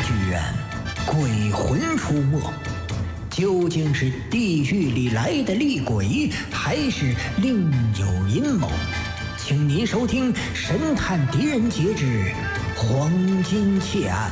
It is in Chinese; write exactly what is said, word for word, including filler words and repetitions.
剧院，鬼魂出没，究竟是地狱里来的厉鬼，还是另有阴谋？请您收听《神探狄仁杰之黄金窃案》。